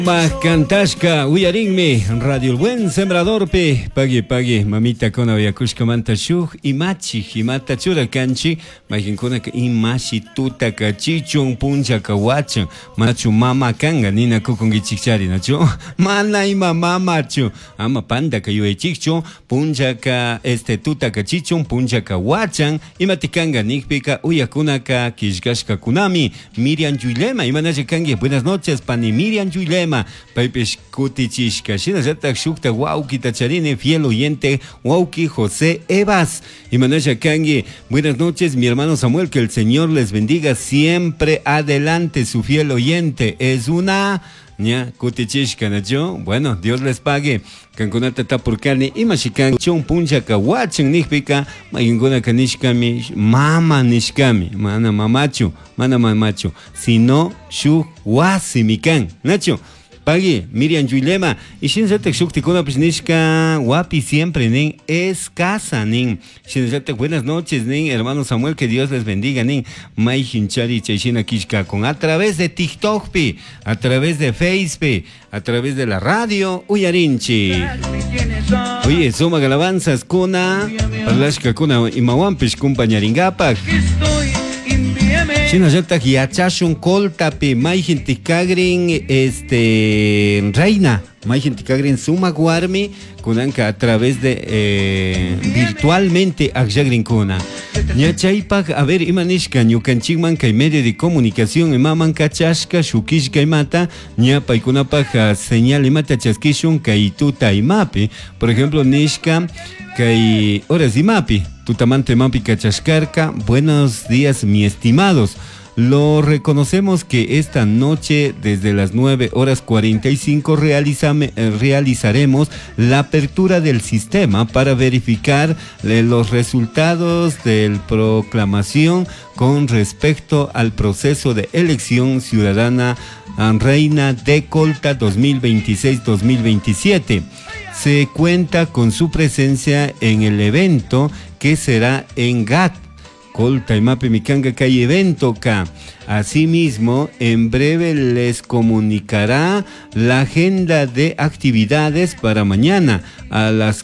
Cantashka, uyarinmi, Radio El Buen Sembrador pe, pague, mamita kona yakushka manta shuj, imachi, himata chura kanchi, majinkuna imashi tuta kachichun, puncha kawachu, machu mama kanga, nina kukungi chichari nacho, mana ima mamachu, ama panda kayue chichu, puncha ka tuta kachichun, puncha kawachan, imatikanga nikpika, uyakuna ka kishgashka kunami, Miriam Yuilema, imanaje kangi, buenas noches, pani Miriam Yuilema. Paipesh Kutichishka, Shina Zatak Shukta, Wauki Tacharini, fiel oyente, Wauki José Evas. Y Manasha Kangi, buenas noches, mi hermano Samuel, que el Señor les bendiga siempre adelante, su fiel oyente. Es una. Nya, Kutichishka, ¿no? Bueno, Dios les pague. Canconata tapurcani, imashikan, chon puncha kawachan, nijpika, mayingona kanishkami, mama nishkami, mana mamachu, sino shu wasimikan, Nacho. Pagi, Miriam Yuilema, y Shinzatek Shuktikuna Pisnishka, guapi siempre, nen, escasa, nen. Shinzatek, buenas noches, nen, hermano Samuel, que Dios les bendiga, nen. Mai Hinchari Cheshina Kishka, con a través de TikTok, a través de Facebook, a través de la radio, Uyarinchi. Oye, Soma Galabanzas, Kuna, Parlashka Kuna, Imawampish, Kumpañaringapak. China Yatak Yachashun Koltape, Maijentikagrin, Reina, Maijentikagrin Suma Guarmi, Kunanka a través de virtualmente Akjagrin Kuna. Nyachaipak, a ver, Imanishka, Nyukanchigman, que medio de comunicación, Maman Kachashka, Shukishka y Mata, Nyapa y Kunapaja, señal y Mata Chaskishun, Kaituta y Mapi, por ejemplo, Nishka, Kai Horas y Mapi. Tutamante Mapi Cachascarca, buenos días, mi estimados. Lo reconocemos que esta noche, desde las 9:45, realizaremos la apertura del sistema para verificar los resultados de la proclamación con respecto al proceso de elección ciudadana Reina de Colta 2026-2027. Se cuenta con su presencia en el evento que será en GAT, Colta y Mape Mikanga Calle Evento K. Asimismo, en breve les comunicará la agenda de actividades para mañana, a las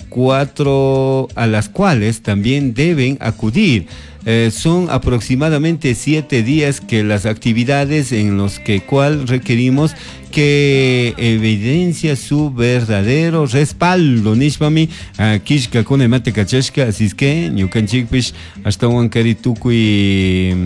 cuales también deben acudir. Son aproximadamente 7 días que las actividades en los que requerimos que evidencia su verdadero respaldo. Nishpami, Kishka Kone Mate Kachashka, así es que, Nyukanchikpish, hasta Huancarituku y